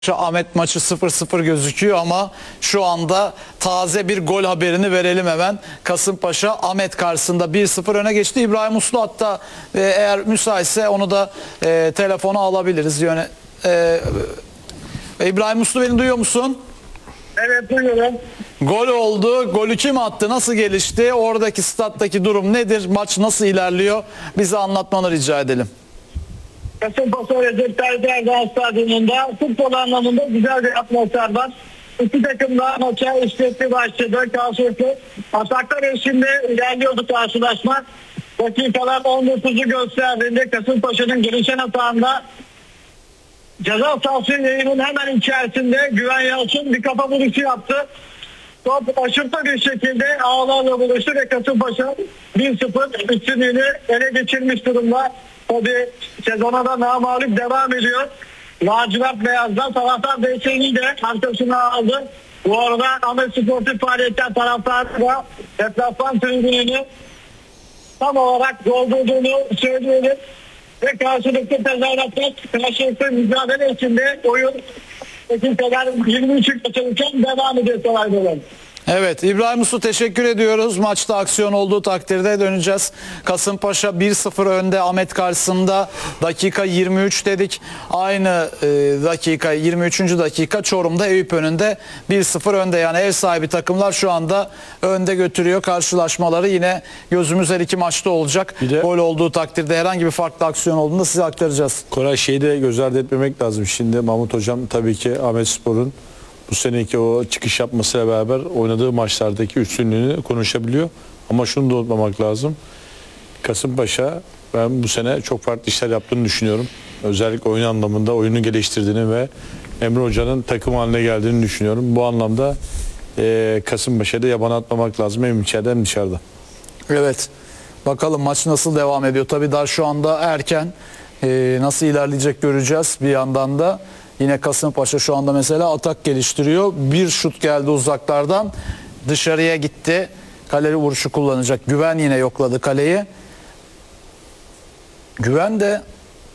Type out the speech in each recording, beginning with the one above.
Ahmet maçı 0-0 gözüküyor ama şu anda taze bir gol haberini verelim hemen. Kasımpaşa Ahmet karşısında 1-0 öne geçti. İbrahim Uslu hatta eğer müsaitse onu da telefona alabiliriz. İbrahim Uslu, beni duyuyor musun? Evet, duyuyorum. Gol oldu. Golü kim attı? Nasıl gelişti? Oradaki stat'taki durum nedir? Maç nasıl ilerliyor? Bize anlatmanı rica edelim. Kasımpaşa Recep Tayyip Erdoğan Stadyumunda futbol anlamında güzel bir atmosfer var. İki takım da maça istekli başladı. Karşılıklı ataklar eşliğinde ilerliyordu karşılaşma. Dakikalar 19'u gösterdiğinde Kasımpaşa'nın gelişen atağında ceza sahası yayının hemen içerisinde Güven Yalçın bir kafa vuruşu yaptı. Top aşırtma bir şekilde ağlarla buluştu ve Kasımpaşa 1-0 üstünlüğünü ele geçirmiş durumda. Tabii sezona da namağlup devam ediyor. Lacivert beyazdan taraftar desteğini de arkasına aldı. Bu arada Ahmet Sportif Faaliyetler taraftarı da deplasman tribününü tam olarak doldurduğunu söyleyelim. Ve karşılıklı tezahüratlar, karşılıklı mücadele içinde oyun dakikalar 23'ü geçerken devam ediyor saraydalar. Evet, İbrahim Uslu, teşekkür ediyoruz. Maçta aksiyon olduğu takdirde döneceğiz. Kasımpaşa 1-0 önde Ahmet karşısında, dakika 23 dedik. Aynı dakika 23. dakika Çorum'da Eyüp önünde 1-0 önde. Yani ev sahibi takımlar şu anda önde götürüyor karşılaşmaları. Yine gözümüz her iki maçta olacak. Gol olduğu takdirde herhangi bir farklı aksiyon olduğunda size aktaracağız. Koray, şeyi de göz ardı etmemek lazım. Şimdi Mahmut Hocam tabii ki Ahmet Spor'un bu seneki o çıkış yapmasıyla beraber oynadığı maçlardaki üstünlüğünü konuşabiliyor. Ama şunu da unutmamak lazım. Kasımpaşa, ben bu sene çok farklı işler yaptığını düşünüyorum. Özellikle oyun anlamında oyunu geliştirdiğini ve Emre Hoca'nın takım haline geldiğini düşünüyorum. Bu anlamda Kasımpaşa'da yabana atmamak lazım, hem içeride hem dışarıda. Evet. Bakalım maç nasıl devam ediyor. Tabii daha şu anda erken. Nasıl ilerleyecek göreceğiz. Bir yandan da yine Kasımpaşa şu anda mesela atak geliştiriyor. Bir şut geldi uzaklardan. Dışarıya gitti. Kaleli vuruşu kullanacak. Güven yine yokladı kaleyi. Güven de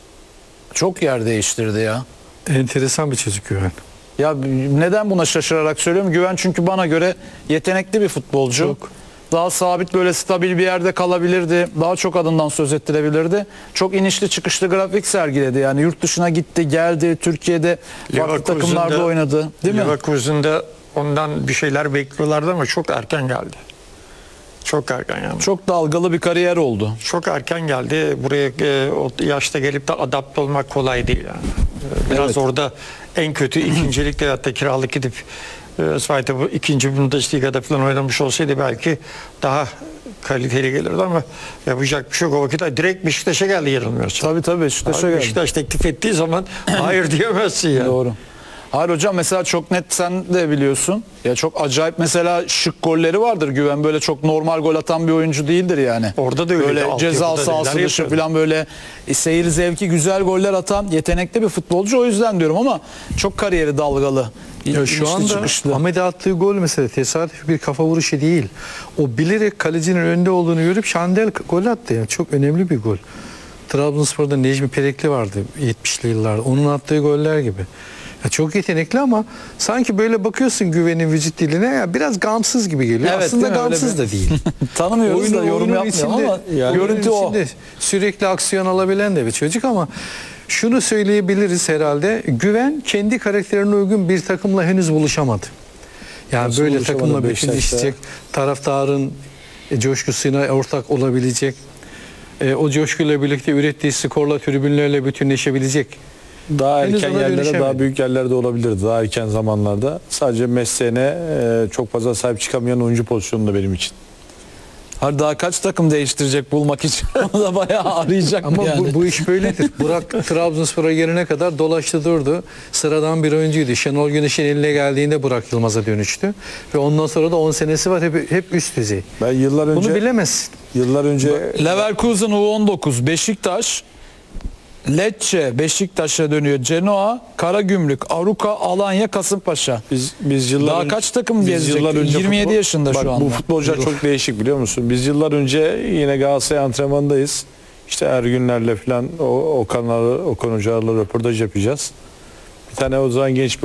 çok yer değiştirdi ya. Enteresan bir çocuk Güven. Ya neden buna şaşırarak söylüyorum? Güven çünkü bana göre yetenekli bir futbolcu. Çok. Daha sabit, böyle stabil bir yerde kalabilirdi. Daha çok adından söz ettirebilirdi. Çok inişli çıkışlı grafik sergiledi. Yani yurt dışına gitti, geldi. Türkiye'de farklı takımlarda oynadı. Değil mi? Leverkusen'de ondan bir şeyler bekliyorlardı ama çok erken geldi. Çok erken yani. Çok dalgalı bir kariyer oldu. Çok erken geldi. Buraya o yaşta gelip de adapte olmak kolay değil yani. Biraz Evet. orada en kötü ikincilikte hatta kiralık gidip Zweite bu ikinci Bundesliga'da falan oynamış olsaydı belki daha kaliteli gelirdi ama yapacak bir şey yok. O vakit direkt Beşiktaş'a geldi yanılmıyorsa. Tabii Beşiktaş'a geldi. Beşiktaş teklif ettiği zaman hayır diyemezsin yani. Doğru. Hayır hocam, mesela çok net, sen de biliyorsun. Ya çok acayip mesela şık golleri vardır. Güven böyle çok normal gol atan bir oyuncu değildir yani. Orada da öyle. Böyle ceza sahası dışı falan böyle seyir zevki güzel goller atan yetenekli bir futbolcu, o yüzden diyorum ama çok kariyeri dalgalı. Ya şu anda Ahmet'e attığı gol mesela tesadüf bir kafa vuruşu değil. O bilerek kalecinin önünde olduğunu görüp Şandel gol attı. Yani çok önemli bir gol. Trabzonspor'da Necmi Perekli vardı 70'li yıllarda. Onun attığı goller gibi. Ya çok yetenekli ama sanki böyle bakıyorsun Güven'in vücut diline, ya biraz gamsız gibi geliyor. Evet, aslında değil mi? gamsız da değil. Tanımıyoruz da yorum yapmıyor ama yani görüntü o. Sürekli aksiyon alabilen de bir çocuk ama şunu söyleyebiliriz herhalde. Güven kendi karakterine uygun bir takımla henüz buluşamadı. Yani Nasıl böyle buluşamadı takımla Beşiktaş'ta? bütünleşecek, taraftarın coşkusuna ortak olabilecek, o coşkuyla birlikte ürettiği skorla tribünlerle bütünleşebilecek. Daha Henüz erken ona yerlere, dönüşemedi. daha büyük yerlerde olabilirdi daha erken zamanlarda. Sadece mesleğine çok fazla sahip çıkamayan oyuncu pozisyonunda benim için. Hadi daha kaç takım değiştirecek bulmak için? Onu da bayağı arayacak Ama yani. bu iş böyledir. Burak Trabzonspor'a gelene kadar dolaştı durdu. Sıradan bir oyuncuydu. Şenol Güneş'in eline geldiğinde Burak Yılmaz'a dönüştü. Ve ondan sonra da 10 senesi var, hep üst düzey. Ben yıllar önce Bunu bilemezsin. Leverkusen U19, Beşiktaş, Lecce, Beşiktaş'a dönüyor. Genoa, Karagümrük, Aruka, Alanya, Kasımpaşa. biz yıllar Daha önce, kaç takım biz gezecek? yıllar önce 27 yaşında bak, şu anda. Bu futbolcular çok değişik, biliyor musun? Biz yıllar önce yine Galatasaray antrenmanındayız. İşte Ergünlerle falan Okan Hocalarla röportaj yapacağız. Bir tane o zaman genç bir